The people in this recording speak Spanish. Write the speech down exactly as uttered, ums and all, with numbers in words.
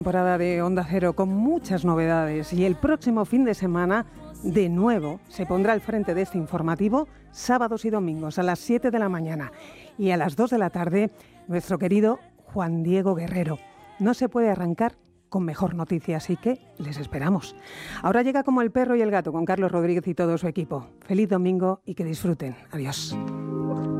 Temporada de Onda Cero con muchas novedades y el próximo fin de semana de nuevo se pondrá al frente de este informativo sábados y domingos a las siete de la mañana y a las dos de la tarde nuestro querido Juan Diego Guerrero. No se puede arrancar con mejor noticia, así que les esperamos. Ahora llega Como el perro y el gato con Carlos Rodríguez y todo su equipo. Feliz domingo y que disfruten. Adiós.